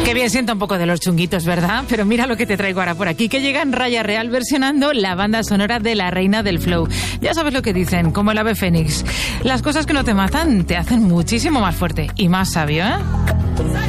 Qué bien sienta un poco de los chunguitos, ¿verdad? Pero mira lo que te traigo ahora por aquí, que llega en Raya Real versionando la banda sonora de La Reina del Flow. Ya sabes lo que dicen, como el ave fénix. Las cosas que no te matan te hacen muchísimo más fuerte y más sabio, ¿eh?